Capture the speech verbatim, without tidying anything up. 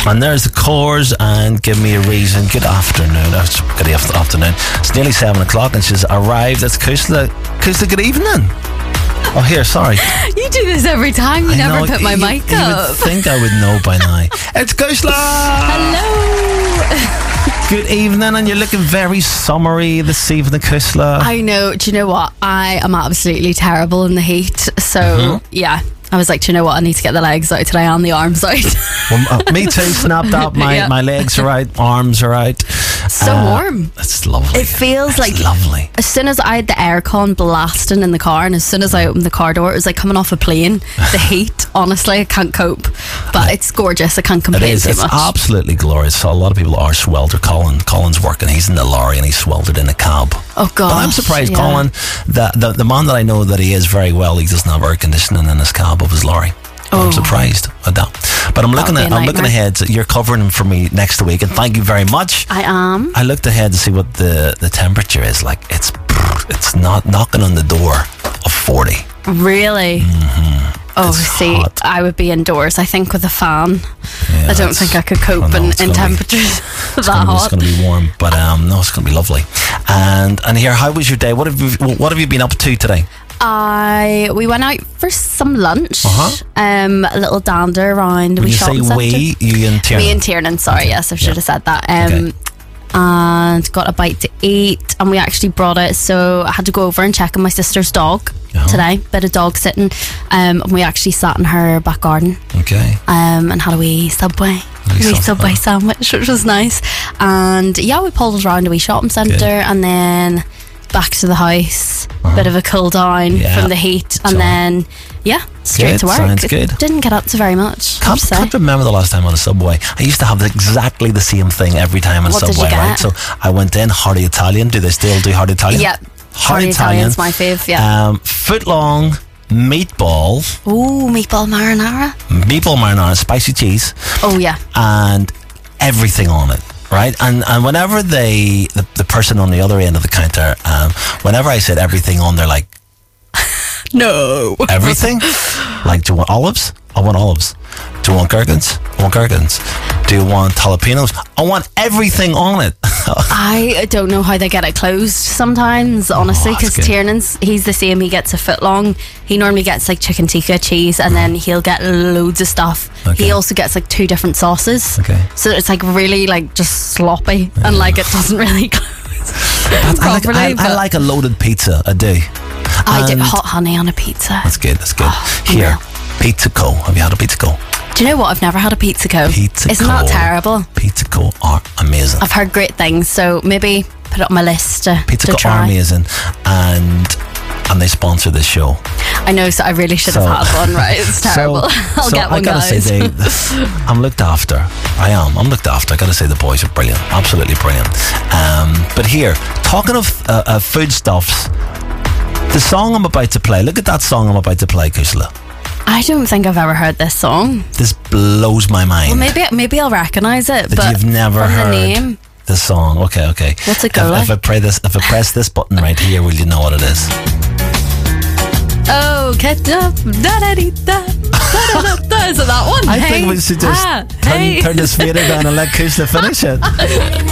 And there's the chorus, and give me a reason. Good afternoon. Oh, good afternoon. It's nearly seven o'clock, and she's arrived. That's Kusla. Kusla, good evening. Oh, here, sorry. You do this every time. You I never know, put my you, mic you up. would think I would know by now. It's Kusla. Hello. Good evening, and you're looking very summery this evening, Kusla. I know. Do you know what? I am absolutely terrible in the heat. So, Mm-hmm. yeah. I was like, do you know what? I need to get the legs out today and the arms out. Well, uh, me too. Snapped up. My Yeah. my legs are out. Arms are out. So Uh, warm. It's lovely. It feels It's like lovely. As soon as I had the aircon blasting in the car, and as soon as I opened the car door, it was like coming off a plane. The heat, honestly, I can't cope. But it's gorgeous. I can't It complain is. too It's much. absolutely glorious. So a lot of people are sweltered. Colin, Colin's working. He's in the lorry and he's sweltered in a cab. Oh God! But I'm surprised, yeah. Colin, that the, the man that I know that he is very well, he doesn't have air conditioning in his cab of his lorry. Oh. I'm surprised at that. But I'm looking would at be a I'm looking nightmare. ahead. So you're covering him for me next week, and thank you very much. I am. I looked ahead to see what the, the temperature is like. It's it's not knocking on the door of forty. Really? Mm-hmm. Oh, It's see, hot. I would be indoors. I think with a fan. Yeah, I don't it's- think I could I cope know, in, it's in gonna be- temperatures that It's gonna, be, it's hot. gonna be warm, but um, no, it's gonna be lovely. And and here, how was your day? What have you What have you been up to today? I we went out for some lunch. Uh-huh. Um, a little dander around. When we you say shopping centre. we, you and Tiernan. Me and Tiernan, sorry, yes, I should Yeah. have said that. Um, Okay. And got a bite to eat, and we actually brought it. So I had to go over and check on my sister's dog Uh-huh. today. Bit of dog sitting, um, and we actually sat in her back garden, Okay. um, and had a wee Subway, a wee Sub- Subway sandwich, which was nice. And yeah, we pulled around a wee shopping centre, Good. and then back to the house. Bit of a cool down Yeah. from the heat, and So- then yeah, straight Good, to work. sounds good. Didn't get up to very much. I have Can't, to say. can't remember the last time on a Subway. I used to have exactly the same thing every time on What did you Subway, get? right? So I went in hearty Italian. Do they still do hearty Italian? Yep. Hearty Hearty Italian. Italian's my fave, yeah. Um, foot long meatball, Ooh, meatball marinara. meatball marinara, spicy cheese, Oh yeah. and everything on it. Right, and and whenever they the, the person on the other end of the counter, um, whenever I said everything on, they're like, No. everything? Like, do you want olives? I want olives. Do you want gherkins? I want gherkins. Do you want jalapenos? I want everything on it. I don't know how they get it closed sometimes, honestly, Oh, that's because good. Tiernan's, he's the same. He gets a foot long. He normally gets like chicken tikka cheese, and then he'll get loads of stuff. Okay. He also gets like two different sauces. Okay. So it's like really like just sloppy, and like it doesn't really close I like, properly. I, I but like a loaded pizza. I do. I do And- hot honey on a pizza. That's good. That's good. Oh, Here, Pizza Co. Have you had a Pizza Co? Do you know what? I've never had a Pizza Co. Pizza Isn't Co. that terrible? Pizza Co. are amazing. I've heard great things, so maybe put it on my list to, Pizza to Co. try. are amazing, and and they sponsor this show. I know, so I really should have So- had one, right? It's terrible. So, I'll so get one, I gotta guys. say, they, I'm looked after. I am. I'm looked after. I gotta say, the boys are brilliant. Absolutely brilliant. Um, but here, talking of uh, uh, foodstuffs, the song I'm about to play. Look at that song I'm about to play, Kusla. I don't think I've ever heard this song. This blows my mind. Well, maybe maybe I'll recognise it, that but you've never from heard the name. the song. Okay, okay. What's it go if, like? if I pray this, if I press this button right here, will you know what it is? Oh, ketchup, da da dee da, da da da da. Is it that one? I hey, think we should just ah, turn, hey. turn this fader down and let Kusla finish it.